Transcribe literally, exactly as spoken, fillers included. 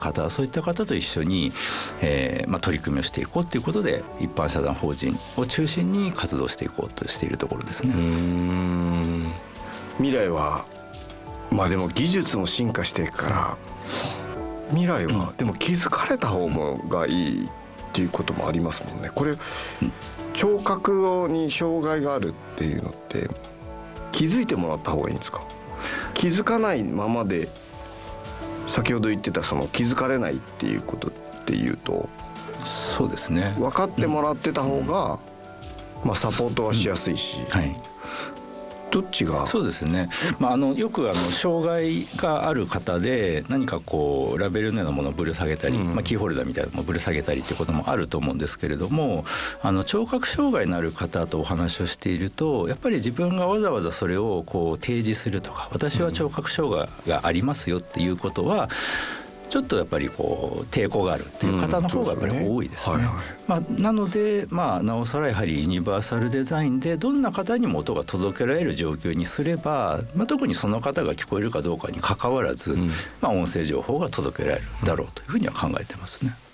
方、そういった方と一緒に、えーまあ、取り組みをしていこうということで一般社団法人を中心に活動していこうとしているところですね。 うーん、未来はまあでも技術も進化していくから未来はでも気づかれた方がいいっていうこともありますもんね。これ聴覚に障害があるっていうのって気づいてもらった方がいいんですか？気づかないままで先ほど言ってたその気づかれないっていうことっていうと、 そうですね、 分かってもらってた方が、うんまあ、サポートはしやすいし、 うんはい、 どっちがそうですね、まあ、あのよくあの障害がある方で何かこうラベルのようなものをぶら下げたり、うんまあ、キーホルダーみたいなのもぶら下げたりということもあると思うんですけれども、あの聴覚障害のある方とお話をしているとやっぱり自分がわざわざそれをこう提示するとか、私は聴覚障害がありますよっていうことはちょっとやっぱりこう抵抗があるという方の方がやっぱり多いですね。まあ、なので、まあ、なおさらやはりユニバーサルデザインでどんな方にも音が届けられる状況にすれば、まあ、特にその方が聞こえるかどうかに関わらず、うんまあ、音声情報が届けられるだろうというふうには考えてますね。